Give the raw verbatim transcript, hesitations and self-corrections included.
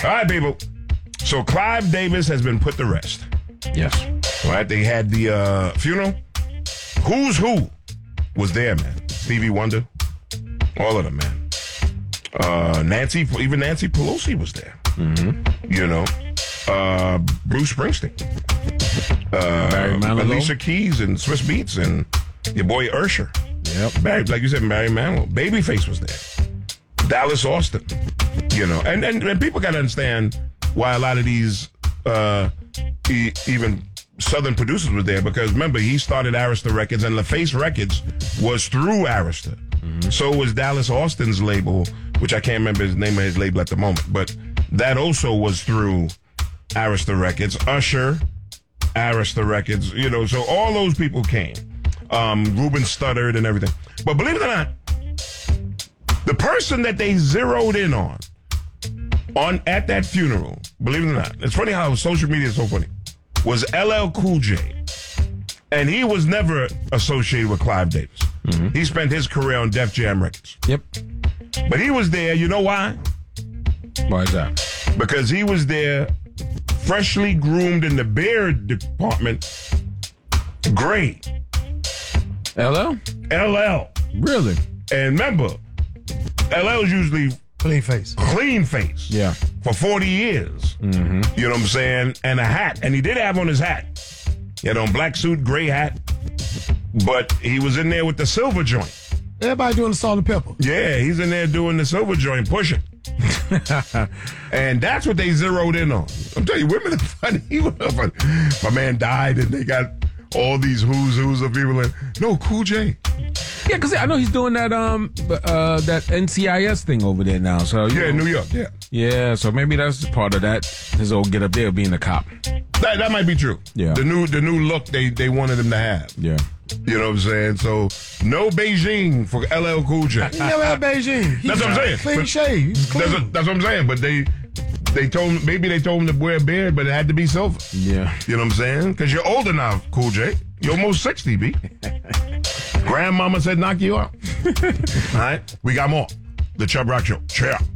All right, people. So Clive Davis has been put to rest. Yes. All right, they had the uh, funeral. Who's Who was there, man. Stevie Wonder. All of them, man. Uh, Nancy, even Nancy Pelosi was there. Mm-hmm. You know. Uh, Bruce Springsteen. Uh, Barry Manilow. Alicia Keys and Swiss Beats and your boy Usher. Yep. Barry, like you said, Barry Manilow. Babyface was there. Dallas Austin. You know. And, and, and people got to understand why a lot of these uh, e- even Southern producers were there, because remember, he started Arista Records, and LaFace Records was through Arista. Mm-hmm. So was Dallas Austin's label, which I can't remember his name of his label at the moment, but that also was through Arista Records. Usher, Arista Records, you know, so all those people came. Um, Ruben Studdard and everything. But believe it or not, the person that they zeroed in on, on at that funeral, believe it or not, it's funny how social media is so funny, was L L Cool J. And he was never associated with Clive Davis. Mm-hmm. He spent his career on Def Jam Records. Yep. But he was there, you know why? Why is that? Because he was there, freshly groomed in the beard department, gray. L L? L L. Really? And remember, L L's usually clean face. Clean face. Yeah. For forty years. Mm-hmm. You know what I'm saying? And a hat. And he did have on his hat. He had on black suit, gray hat. But he was in there with the silver joint. Everybody doing the salt and pepper. Yeah, he's in there doing the silver joint, pushing. And that's what they zeroed in on. I'm telling you, women are funny. Women are funny. My man died and they got all these who's who's of people. In. No, Cool J. Yeah, because I know he's doing that um uh that N C I S thing over there now. So yeah, know. New York. Yeah, yeah. So maybe that's part of that. His old get up there being a cop. That that might be true. Yeah, the new the new look they they wanted him to have. Yeah, you know what I'm saying. So no Beijing for L L Cool J. He never had Beijing. That's what I'm saying. Clean but, shave. He's clean. That's, what, that's what I'm saying. But they they told him, maybe they told him to wear a beard, but it had to be silver. Yeah, you know what I'm saying? Because you're older now, Cool J. You're almost sixty, B. Grandmama said knock you out. All right, we got more. The Chubb Rock Show. Cheer.